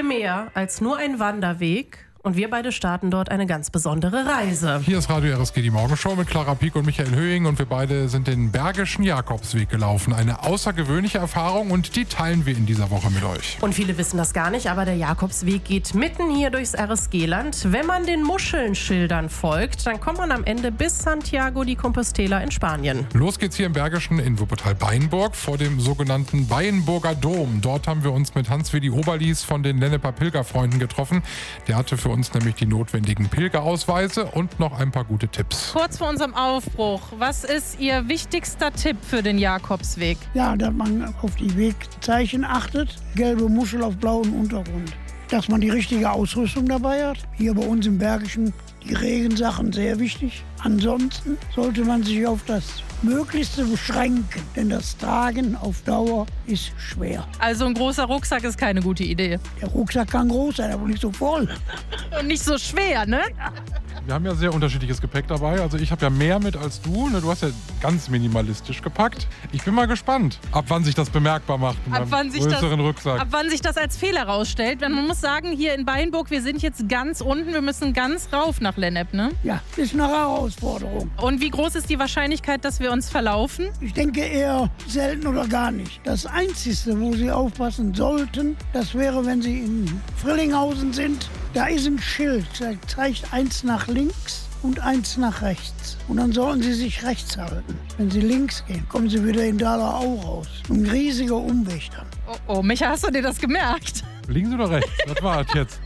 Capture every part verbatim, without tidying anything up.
viel mehr als nur ein Wanderweg. Und wir beide starten dort eine ganz besondere Reise. Hier ist Radio R S G, die Morgenshow mit Clara Pieck und Michael Höhing. Und wir beide sind den Bergischen Jakobsweg gelaufen. Eine außergewöhnliche Erfahrung und die teilen wir in dieser Woche mit euch. Und viele wissen das gar nicht, aber der Jakobsweg geht mitten hier durchs R S G-Land. Wenn man den Muschelnschildern folgt, dann kommt man am Ende bis Santiago de Compostela in Spanien. Los geht's hier im Bergischen in Wuppertal-Beinburg vor dem sogenannten Beinburger Dom. Dort haben wir uns mit Hans-Willi Oberlies von den Lenneper Pilgerfreunden getroffen. Der hatte für uns nämlich die notwendigen Pilgerausweise und noch ein paar gute Tipps. Kurz vor unserem Aufbruch, was ist Ihr wichtigster Tipp für den Jakobsweg? Ja, dass man auf die Wegzeichen achtet. Gelbe Muschel auf blauem Untergrund. Dass man die richtige Ausrüstung dabei hat. Hier bei uns im Bergischen die Regensachen sehr wichtig. Ansonsten sollte man sich auf das Möglichste beschränken, denn das Tragen auf Dauer ist schwer. Also ein großer Rucksack ist keine gute Idee. Der Rucksack kann groß sein, aber nicht so voll. Und nicht so schwer, ne? Wir haben ja sehr unterschiedliches Gepäck dabei. Also ich habe ja mehr mit als du. Du hast ja ganz minimalistisch gepackt. Ich bin mal gespannt, ab wann sich das bemerkbar macht mit Ab wann, meinem sich das, größeren Rucksack. ab wann sich das als Fehler rausstellt. Man muss sagen, hier in Beinburg, wir sind jetzt ganz unten. Wir müssen ganz rauf nach Lennep, ne? Ja, ist eine Herausforderung. Und wie groß ist die Wahrscheinlichkeit, dass wir uns verlaufen? Ich denke eher selten oder gar nicht. Das Einzige, wo Sie aufpassen sollten, das wäre, wenn Sie in Frillinghausen sind. Da ist ein Schild, da zeigt eins nach links und eins nach rechts. Und dann sollten Sie sich rechts halten. Wenn Sie links gehen, kommen Sie wieder in Dalerau raus. Ein riesiger Umweg dann. Oh, oh, Micha, hast du dir das gemerkt? Links oder rechts? Was war das jetzt?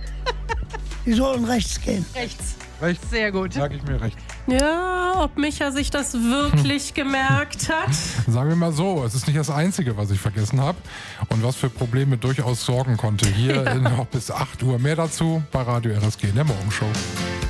Sie sollten rechts gehen. Rechts. Rechts. Sehr gut. Sag ich mir rechts. Ja, ob Micha sich das wirklich gemerkt hat? Sagen wir mal so, es ist nicht das Einzige, was ich vergessen habe und was für Probleme durchaus sorgen konnte. Hier Ja. noch bis acht Uhr. Mehr dazu bei Radio R S G in der Morgenshow.